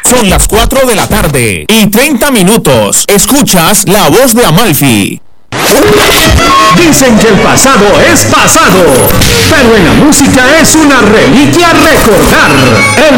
Son las 4 de la tarde y 30 minutos. Escuchas La Voz de Amalfi. Dicen que el pasado es pasado, pero en la música es una reliquia recordar. El